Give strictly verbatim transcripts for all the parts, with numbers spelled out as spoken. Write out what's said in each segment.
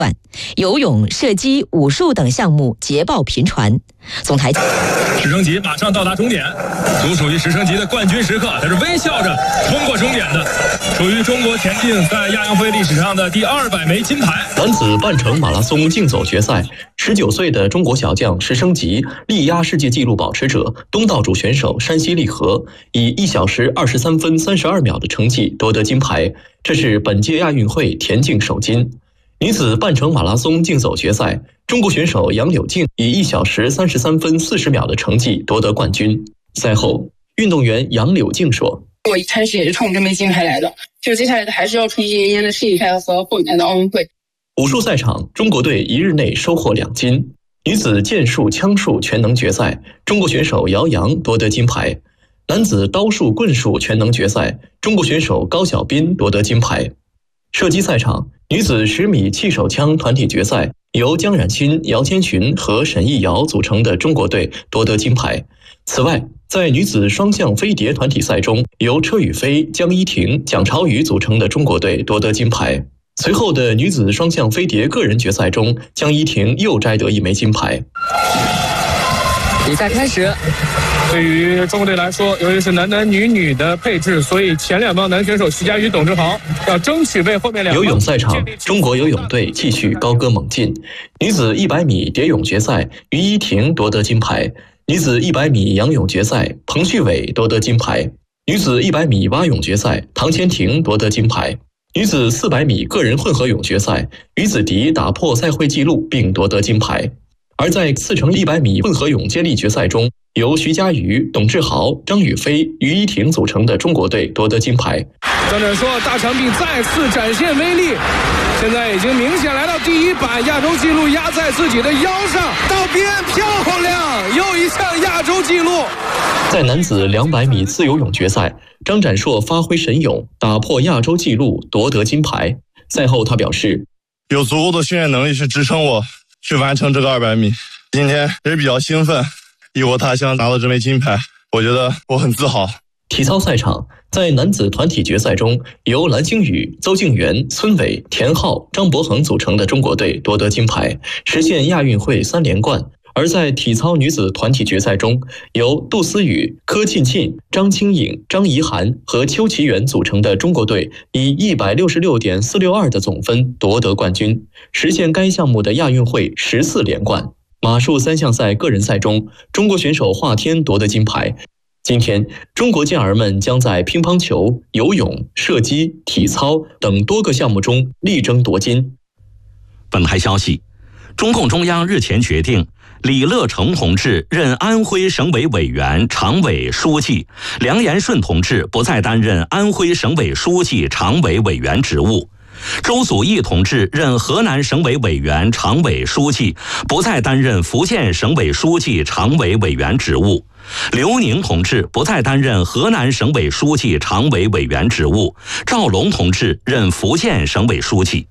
游泳、射击、武术等项目捷报频传。总台直升机马上到达终点，独属于直升机的冠军时刻，它是微笑着冲过终点的，属于中国田径在亚运会历史上的第二百枚金牌。 男子半程马拉松竞走决赛，十九岁的中国小将石升级力压世界纪录保持者东道主选手山西利和，以一小时二十三分三十二秒的成绩夺得金牌，这是本届亚运会田径首金。女子半程马拉松竞走决赛，中国选手杨柳静以一小时三十三分四十秒的成绩夺得冠军。赛后，运动员杨柳静说：“ 我一开始也是冲这枚金牌来的，就接下来的还是要冲一年年的世锦赛和后年的奥运会。” 武术赛场，中国队一日内收获两金。女子剑术、枪术全能决赛，中国选手姚洋夺得金牌；男子刀术、棍术全能决赛，中国选手高晓斌夺得金牌。射击赛场，女子十米气手枪团体决赛，由江冉鑫、姚千寻和沈艺瑶组成的中国队夺得金牌。此外，在女子双项飞碟团体赛中，由车宇飞、江一婷、蒋朝宇组成的中国队夺得金牌。随后的女子双项飞碟个人决赛中，江一婷又摘得一枚金牌。 比赛开始。 对于中国队来说，由于是男男女女的配置，所以前两帮男选手徐嘉余、董志豪要争取为后面两。 游泳赛场，中国游泳队继续高歌猛进。女子一百米蝶泳决赛，于依婷夺得金牌；女子一百米仰泳决赛，彭旭伟夺得金牌；女子一百米蛙泳决赛，唐千婷夺得金牌；女子四百米个人混合泳决赛，于子迪打破赛会纪录并夺得金牌。而在四乘一百米混合泳接力决赛中，由徐嘉余、董志豪、张雨霏、于依婷组成的中国队夺得金牌。 张展硕大长臂再次展现威力，现在已经明显来到第一板，亚洲纪录压在自己的腰上，到边漂亮，又一项亚洲纪录。 在男子两百米自由泳决赛，张展硕发挥神勇，打破亚洲纪录夺得金牌。赛后他表示， 有足够的训练能力是支撑我去完成这个二百米，今天也是比较兴奋，异国他乡拿到这枚金牌，我觉得我很自豪。 体操赛场，在男子团体决赛中，由蓝星宇、邹敬园、孙伟、田浩、张博恒组成的中国队夺得金牌，实现亚运会三连冠。而在体操女子团体决赛中，由杜思雨、柯庆庆、张清颖、张怡涵和邱其元组成的中国队以 一百六十六点四六二 的总分夺得冠军，实现该项目的亚运会十四连冠。马术三项赛个人赛中，中国选手华天夺得金牌。今天，中国健儿们将在乒乓球、游泳、射击、体操等多个项目中力争夺金。 本台消息，中共中央日前决定，李乐成同志任安徽省委委员、常委、书记，梁延顺同志不再担任安徽省委书记、常委委员职务。周祖义同志任河南省委委员、常委、书记，不再担任福建省委书记、常委委员职务。刘宁同志不再担任河南省委书记、常委委员职务。赵龙同志任福建省委书记。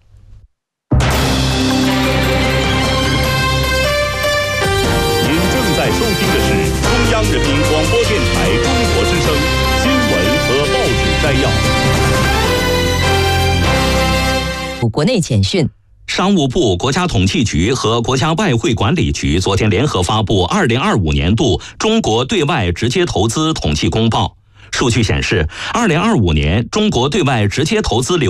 您正在收听的是中央人民广播电台中国之声新闻和报纸摘要。 国内简讯。 商务部、国家统计局和国家外汇管理局昨天联合发布二零二五年度中国对外直接投资统计公报。数据显示，二零二五年中国对外直接投资流